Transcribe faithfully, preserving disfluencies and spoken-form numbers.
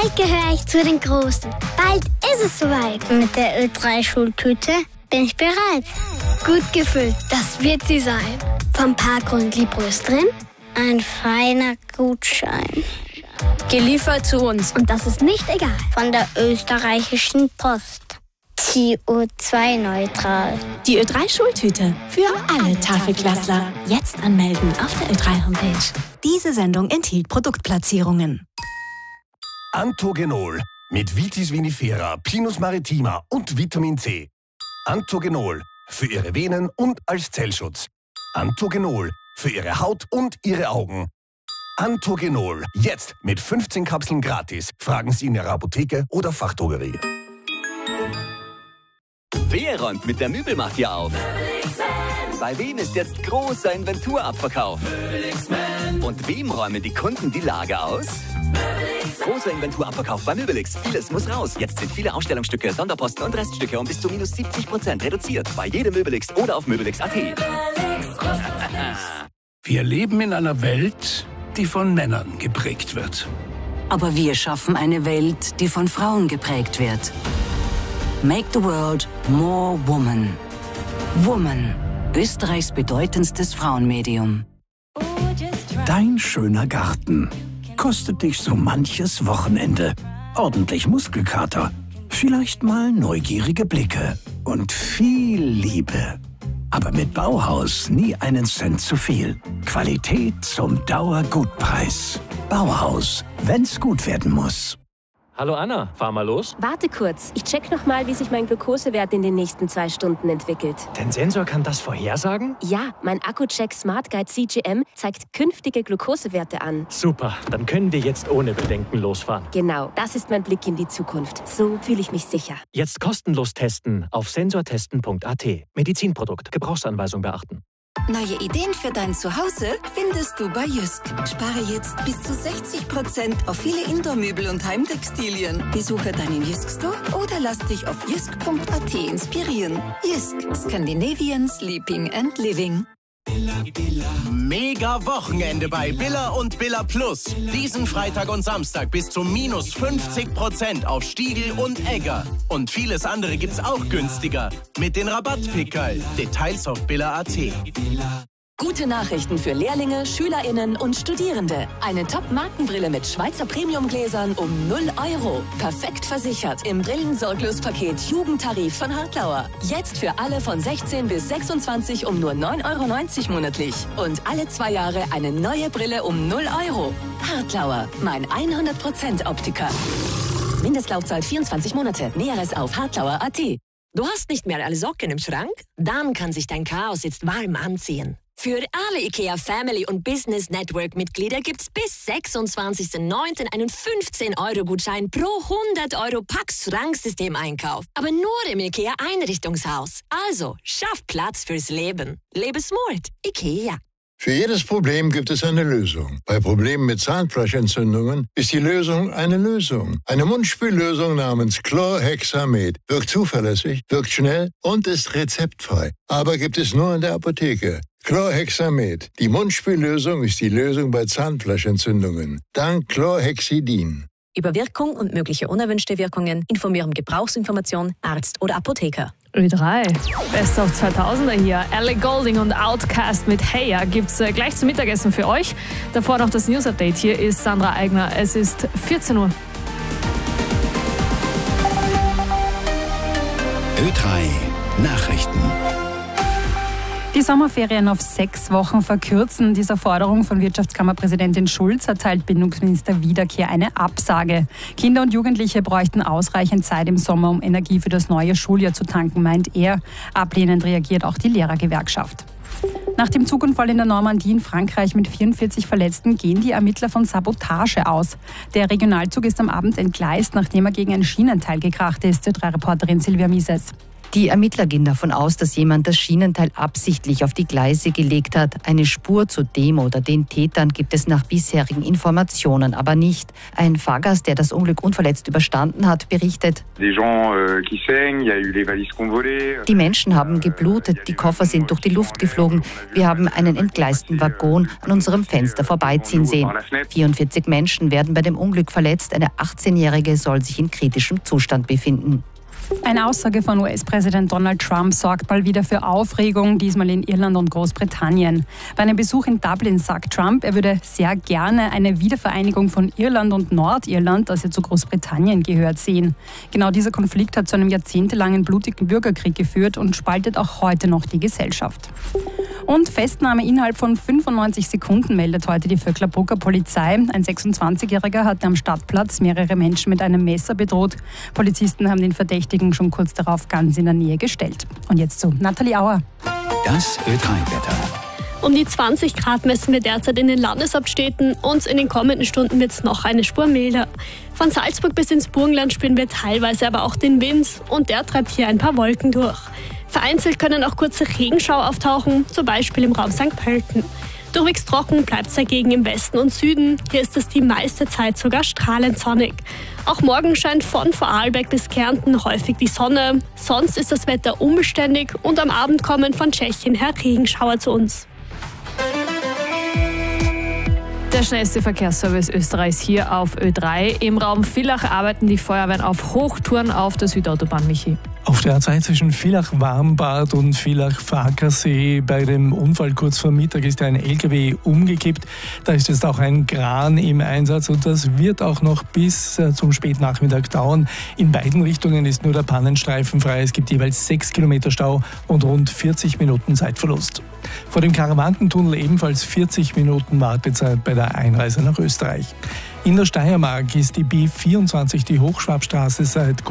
Bald gehöre ich zu den Großen. Bald ist es soweit. Mit der Ö drei Schultüte bin ich bereit. Gut gefüllt, das wird sie sein. Vom Parkgrund Liebbrös drin, ein feiner Gutschein. Geliefert zu uns. Und das ist nicht egal. Von der österreichischen Post. C O zwei neutral. Die Ö drei Schultüte für alle Tafelklassler. Jetzt anmelden auf der Ö drei Homepage. Diese Sendung enthielt Produktplatzierungen. Antogenol mit Vitis vinifera, Pinus maritima und Vitamin C. Antogenol für Ihre Venen und als Zellschutz. Antogenol für Ihre Haut und Ihre Augen. Antogenol jetzt mit fünfzehn Kapseln gratis. Fragen Sie in Ihrer Apotheke oder Fachdrogerie. Wer räumt mit der Möbelmafia auf? Bei wem ist jetzt großer Inventurabverkauf? Und wem räumen die Kunden die Lager aus? Großer Inventurabverkauf bei Möbelix. Vieles muss raus. Jetzt sind viele Ausstellungsstücke, Sonderposten und Reststücke um bis zu minus siebzig Prozent reduziert. Bei jedem Möbelix oder auf möbelix punkt at. Wir leben in einer Welt, die von Männern geprägt wird. Aber wir schaffen eine Welt, die von Frauen geprägt wird. Make the world more woman. Woman, Österreichs bedeutendstes Frauenmedium. Dein schöner Garten kostet dich so manches Wochenende. Ordentlich Muskelkater, vielleicht mal neugierige Blicke und viel Liebe. Aber mit Bauhaus nie einen Cent zu viel. Qualität zum Dauergutpreis. Bauhaus, wenn's gut werden muss. Hallo Anna, fahr mal los. Warte kurz, ich check noch mal, wie sich mein Glukosewert in den nächsten zwei Stunden entwickelt. Dein Sensor kann das vorhersagen? Ja, mein Akku-Check Smart Guide C G M zeigt künftige Glukosewerte an. Super, dann können wir jetzt ohne Bedenken losfahren. Genau, das ist mein Blick in die Zukunft. So fühle ich mich sicher. Jetzt kostenlos testen auf sensortesten punkt at. Medizinprodukt, Gebrauchsanweisung beachten. Neue Ideen für dein Zuhause findest du bei Jysk. Spare jetzt bis zu sechzig Prozent auf viele Indoor-Möbel und Heimtextilien. Besuche deinen Jysk Store oder lass dich auf jysk punkt at inspirieren. Jysk, Scandinavian Sleeping and Living. Mega Wochenende bei Billa und Billa Plus. Diesen Freitag und Samstag bis zu minus fünfzig Prozent auf Stiegel und Egger. Und vieles andere gibt's auch günstiger. Mit den Rabattpickerl. Details auf billa punkt at. Gute Nachrichten für Lehrlinge, SchülerInnen und Studierende. Eine Top-Markenbrille mit Schweizer Premium-Gläsern um null Euro. Perfekt versichert im Brillensorglos-Paket Jugendtarif von Hartlauer. Jetzt für alle von sechzehn bis sechsundzwanzig um nur neun Euro neunzig monatlich. Und alle zwei Jahre eine neue Brille um null Euro. Hartlauer, mein hundert Prozent Optiker. Mindestlaufzeit vierundzwanzig Monate. Näheres auf hartlauer punkt at. Du hast nicht mehr alle Socken im Schrank? Dann kann sich dein Chaos jetzt warm anziehen. Für alle IKEA Family und Business Network Mitglieder gibt's bis sechsundzwanzigsten neunten einen fünfzehn Euro Gutschein pro hundert Euro Pax Schranksystem-Einkauf. Aber nur im IKEA Einrichtungshaus. Also, schaff Platz fürs Leben. Lebe smart. IKEA. Für jedes Problem gibt es eine Lösung. Bei Problemen mit Zahnfleischentzündungen ist die Lösung eine Lösung. Eine Mundspüllösung namens Chlorhexamed wirkt zuverlässig, wirkt schnell und ist rezeptfrei. Aber gibt es nur in der Apotheke. Chlorhexamed. Die Mundspüllösung ist die Lösung bei Zahnfleischentzündungen. Dank Chlorhexidin. Über Wirkung und mögliche unerwünschte Wirkungen informieren Gebrauchsinformation, Arzt oder Apotheker. Ö drei. Best of zweitausender hier. Ellie Goulding und Outkast mit Heya gibt's äh, gleich zum Mittagessen für euch. Davor noch das News Update. Hier ist Sandra Eigner. Es ist vierzehn Uhr. Ö drei Nachrichten. Die Sommerferien auf sechs Wochen verkürzen. Dieser Forderung von Wirtschaftskammerpräsidentin Schulz erteilt Bildungsminister Wiederkehr eine Absage. Kinder und Jugendliche bräuchten ausreichend Zeit im Sommer, um Energie für das neue Schuljahr zu tanken, meint er. Ablehnend reagiert auch die Lehrergewerkschaft. Nach dem Zugunfall in der Normandie in Frankreich mit vierundvierzig Verletzten gehen die Ermittler von Sabotage aus. Der Regionalzug ist am Abend entgleist, nachdem er gegen ein Schienenteil gekracht ist, Ö drei Reporterin Silvia Mises. Die Ermittler gehen davon aus, dass jemand das Schienenteil absichtlich auf die Gleise gelegt hat. Eine Spur zu dem oder den Tätern gibt es nach bisherigen Informationen aber nicht. Ein Fahrgast, der das Unglück unverletzt überstanden hat, berichtet: Die Menschen haben geblutet, die Koffer sind durch die Luft geflogen. Wir haben einen entgleisten Waggon an unserem Fenster vorbeiziehen sehen. vierundvierzig Menschen werden bei dem Unglück verletzt. Eine achtzehnjährige soll sich in kritischem Zustand befinden. Eine Aussage von U S-Präsident Donald Trump sorgt mal wieder für Aufregung, diesmal in Irland und Großbritannien. Bei einem Besuch in Dublin sagt Trump, er würde sehr gerne eine Wiedervereinigung von Irland und Nordirland, das ja zu Großbritannien gehört, sehen. Genau dieser Konflikt hat zu einem jahrzehntelangen blutigen Bürgerkrieg geführt und spaltet auch heute noch die Gesellschaft. Und Festnahme innerhalb von fünfundneunzig Sekunden meldet heute die Vöcklerbrucker Polizei. Ein sechsundzwanzigjähriger hatte am Stadtplatz mehrere Menschen mit einem Messer bedroht. Polizisten haben den Verdächtigen schon kurz darauf ganz in der Nähe gestellt. Und jetzt zu Nathalie Auer. Das Ö drei Wetter. Um die zwanzig Grad messen wir derzeit in den Landeshauptstädten und in den kommenden Stunden wird es noch eine Spur milder. Von Salzburg bis ins Burgenland spüren wir teilweise aber auch den Wind und der treibt hier ein paar Wolken durch. Vereinzelt können auch kurze Regenschauer auftauchen, zum Beispiel im Raum Sankt Pölten. Durchwegs trocken bleibt es dagegen im Westen und Süden. Hier ist es die meiste Zeit sogar strahlend sonnig. Auch morgen scheint von Vorarlberg bis Kärnten häufig die Sonne. Sonst ist das Wetter unbeständig und am Abend kommen von Tschechien her Regenschauer zu uns. Der schnellste Verkehrsservice Österreichs hier auf Ö drei. Im Raum Villach arbeiten die Feuerwehren auf Hochtouren auf der Südautobahn, Michi. Auf der A zwei zwischen Villach-Warmbad und Villach-Farkasee bei dem Unfall kurz vor Mittag ist ein L K W umgekippt. Da ist jetzt auch ein Kran im Einsatz und das wird auch noch bis zum Spätnachmittag dauern. In beiden Richtungen ist nur der Pannenstreifen frei. Es gibt jeweils sechs Kilometer Stau und rund vierzig Minuten Zeitverlust. Vor dem Karawankentunnel ebenfalls vierzig Minuten Wartezeit bei der Einreise nach Österreich. In der Steiermark ist die B vierundzwanzig, die Hochschwabstraße, seit